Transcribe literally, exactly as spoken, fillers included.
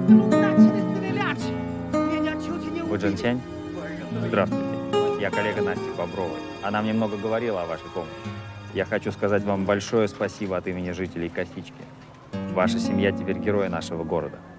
начали стрелять. Меня чуть не Вы Джен убили. Чень? Здравствуйте. Я коллега Насти Бобровой. Она мне много говорила о вашей помощи. Я хочу сказать вам большое спасибо от имени жителей Косички. Ваша семья теперь герои нашего города.